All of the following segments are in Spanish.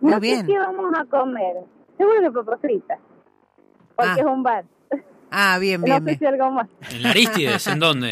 No sé qué vamos a comer. Seguro que papas fritas. Porque es un bar. Bien. No sé si algo más. ¿En la Arístides? ¿En dónde?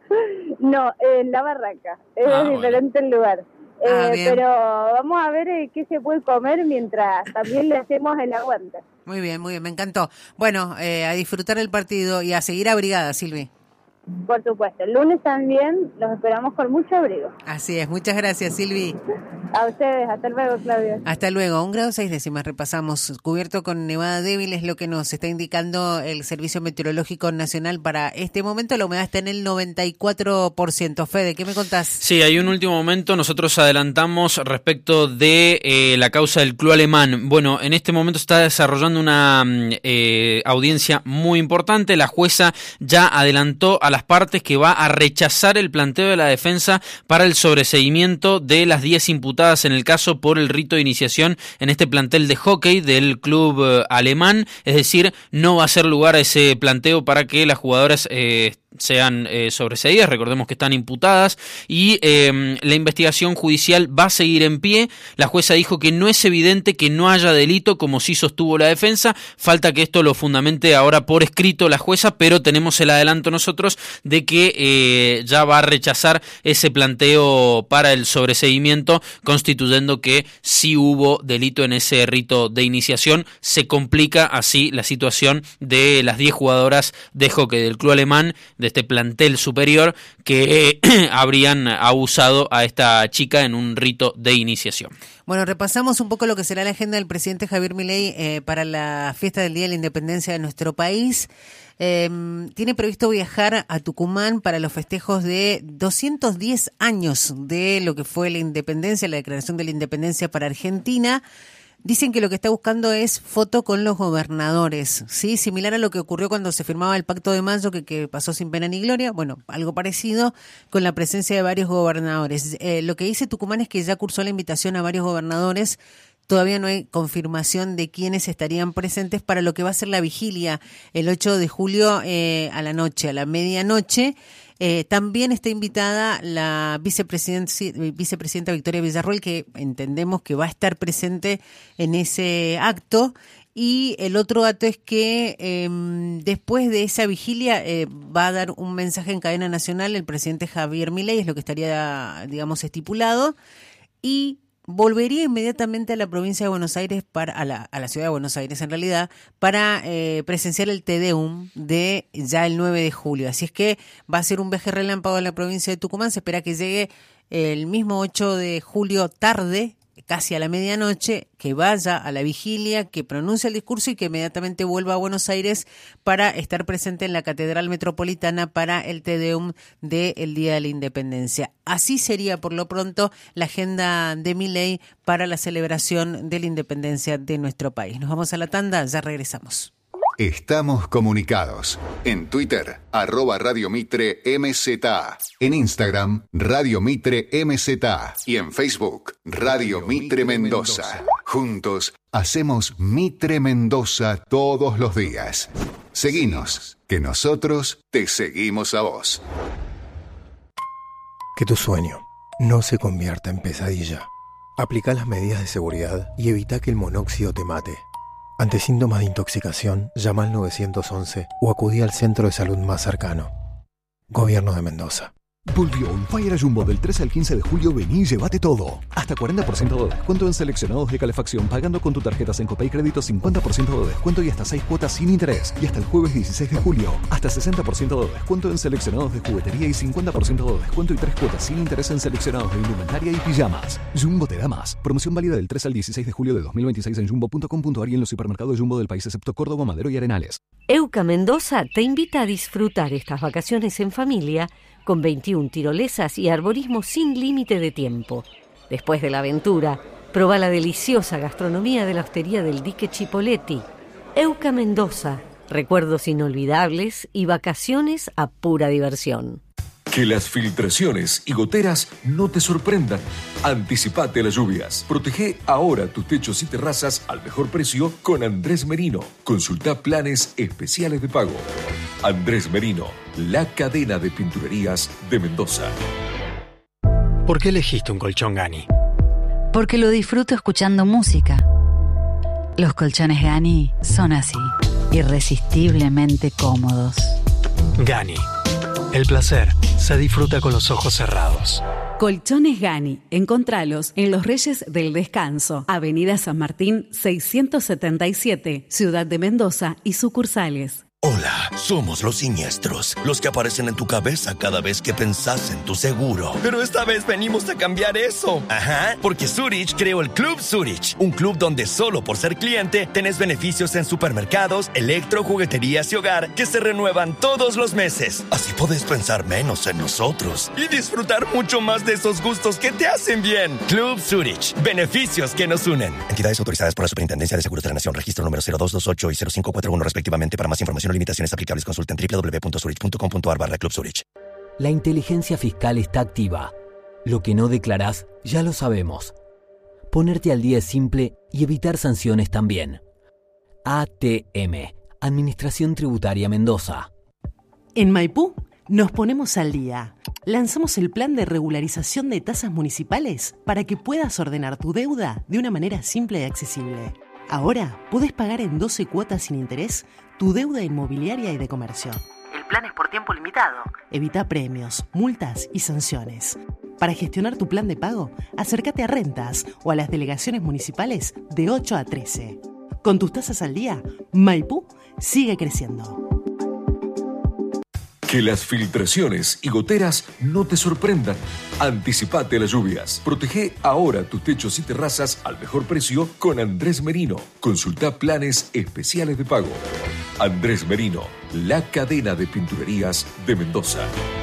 No, en la Barraca. Es diferente el lugar. Pero vamos a ver qué se puede comer mientras también le hacemos el aguante. Muy bien, me encantó. Bueno, a disfrutar el partido y a seguir abrigada, Silvi. Por supuesto, el lunes también los esperamos con mucho abrigo. Así es, muchas gracias, Silvi. A ustedes, hasta luego, Claudia. Hasta luego, 1 grado 6 décimas repasamos, cubierto con nevada débil es lo que nos está indicando el Servicio Meteorológico Nacional para este momento. La humedad está en el 94%. Fede, ¿qué me contás? Sí, hay un último momento, nosotros adelantamos respecto de la causa del Club Alemán. Bueno, en este momento se está desarrollando una audiencia muy importante. La jueza ya adelantó a las partes que va a rechazar el planteo de la defensa para el sobreseimiento de las 10 imputadas en el caso por el rito de iniciación en este plantel de hockey del club alemán, es decir, no va a ser lugar a ese planteo para que las jugadoras sean sobreseídas, recordemos que están imputadas y la investigación judicial va a seguir en pie. La jueza dijo que no es evidente que no haya delito, como sí sostuvo la defensa, falta que esto lo fundamente ahora por escrito la jueza, pero tenemos el adelanto nosotros de que ya va a rechazar ese planteo para el sobreseimiento, constituyendo que sí hubo delito en ese rito de iniciación. Se complica así la situación de las 10 jugadoras de hockey del club alemán, de este plantel superior, que habrían abusado a esta chica en un rito de iniciación. Bueno, repasamos un poco lo que será la agenda del presidente Javier Milei para la fiesta del Día de la Independencia de nuestro país. Tiene previsto viajar a Tucumán para los festejos de 210 años de lo que fue la independencia, la declaración de la independencia para Argentina. Dicen que lo que está buscando es foto con los gobernadores, ¿sí? Similar a lo que ocurrió cuando se firmaba el Pacto de Mayo, que pasó sin pena ni gloria. Bueno, algo parecido con la presencia de varios gobernadores. Lo que dice Tucumán es que ya cursó la invitación a varios gobernadores. Todavía no hay confirmación de quiénes estarían presentes para lo que va a ser la vigilia el 8 de julio a la noche, a la medianoche. También está invitada la vicepresidenta Victoria Villarroel, que entendemos que va a estar presente en ese acto. Y el otro dato es que después de esa vigilia va a dar un mensaje en cadena nacional el presidente Javier Milei, es lo que estaría, digamos, estipulado, y volvería inmediatamente a la provincia de Buenos Aires, a la ciudad de Buenos Aires en realidad, para presenciar el Te Deum de ya el 9 de julio. Así es que va a ser un viaje relámpago en la provincia de Tucumán. Se espera que llegue el mismo 8 de julio tarde, casi a la medianoche, que vaya a la vigilia, que pronuncie el discurso y que inmediatamente vuelva a Buenos Aires para estar presente en la Catedral Metropolitana para el Te Deum del Día de la Independencia. Así sería por lo pronto la agenda de Milei para la celebración de la independencia de nuestro país. Nos vamos a la tanda, ya regresamos. Estamos comunicados. En Twitter, @Radio Mitre MZA. En Instagram, Radio Mitre MZA. Y en Facebook, Radio Mitre Mendoza. Juntos, hacemos Mitre Mendoza todos los días. Seguinos, que nosotros te seguimos a vos. Que tu sueño no se convierta en pesadilla. Aplica las medidas de seguridad y evita que el monóxido te mate. Ante síntomas de intoxicación, llama al 911 o acudí al centro de salud más cercano. Gobierno de Mendoza. Volvió On Fire a Jumbo del 13 al 15 de julio. Vení y llévate todo. Hasta 40% de descuento en seleccionados de calefacción pagando con tu tarjeta Sencopay Crédito, 50% de descuento y hasta 6 cuotas sin interés. Y hasta el jueves 16 de julio, hasta 60% de descuento en seleccionados de juguetería y 50% de descuento y 3 cuotas sin interés en seleccionados de indumentaria y pijamas. Jumbo te da más. Promoción válida del 3 al 16 de julio de 2026 en jumbo.com.ar y en los supermercados Jumbo del país excepto Córdoba, Madero y Arenales. EUCA Mendoza te invita a disfrutar estas vacaciones en familia con 21 tirolesas y arborismo sin límite de tiempo. Después de la aventura, proba la deliciosa gastronomía de la hostería del Dique Chipoleti. EUCA Mendoza, recuerdos inolvidables y vacaciones a pura diversión. Que las filtraciones y goteras no te sorprendan. Anticipate a las lluvias. Protege ahora tus techos y terrazas al mejor precio con Andrés Merino. Consulta planes especiales de pago. Andrés Merino, la cadena de pinturerías de Mendoza. ¿Por qué elegiste un colchón Gani? Porque lo disfruto escuchando música. Los colchones Gani son así, irresistiblemente cómodos. Gani. El placer se disfruta con los ojos cerrados. Colchones Gani. Encontralos en Los Reyes del Descanso, Avenida San Martín 677, Ciudad de Mendoza y sucursales. Hola, somos los siniestros, los que aparecen en tu cabeza cada vez que pensás en tu seguro. Pero esta vez venimos a cambiar eso. Ajá, porque Zurich creó el Club Zurich, un club donde solo por ser cliente tenés beneficios en supermercados, electro, jugueterías y hogar que se renuevan todos los meses. Así podés pensar menos en nosotros y disfrutar mucho más de esos gustos que te hacen bien. Club Zurich, beneficios que nos unen. Entidades autorizadas por la Superintendencia de Seguros de la Nación, registro número 0228 y 0541 respectivamente. Para más información o limitaciones aplicables, consulten www.zurich.com.ar/Club Zurich. La inteligencia fiscal está activa. Lo que no declarás, ya lo sabemos. Ponerte al día es simple y evitar sanciones también. ATM, Administración Tributaria Mendoza. En Maipú nos ponemos al día. Lanzamos el plan de regularización de tasas municipales para que puedas ordenar tu deuda de una manera simple y accesible. Ahora podés pagar en 12 cuotas sin interés tu deuda inmobiliaria y de comercio. El plan es por tiempo limitado. Evita premios, multas y sanciones. Para gestionar tu plan de pago, acércate a Rentas o a las delegaciones municipales de 8 a 13. Con tus tasas al día, Maipú sigue creciendo. Que las filtraciones y goteras no te sorprendan. Anticipate a las lluvias. Protege ahora tus techos y terrazas al mejor precio con Andrés Merino. Consulta planes especiales de pago. Andrés Merino, la cadena de pinturerías de Mendoza.